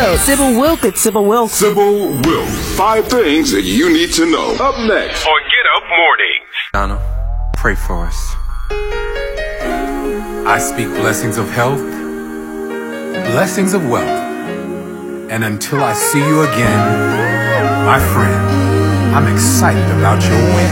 Wilk. Sybil Wilk with Sybil Wilk. Sybil Wilk. 5 things that you need to know. Up next on Get Up Mornings. Donna, pray for us. I speak blessings of health, blessings of wealth, and until I see you again, my friend, I'm excited about your win.